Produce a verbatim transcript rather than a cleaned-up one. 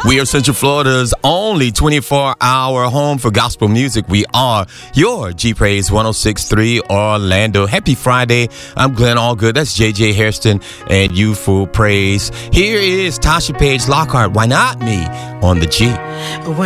We are Central Florida's only twenty-four hour home for gospel music. We are your G Praise one oh six point three Orlando. Happy Friday. I'm Glenn Allgood. That's J J Hairston and Youthful Praise. Here is Tasha Page Lockhart. Why not me on the G?